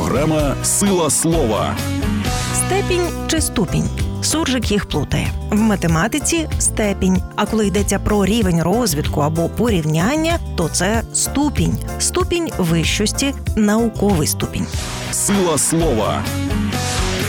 Програма «Сила слова». Степінь чи ступінь? Суржик їх плутає. В математиці – степінь, а коли йдеться про рівень розвитку або порівняння, то це ступінь. Ступінь вищості – науковий ступінь. «Сила слова».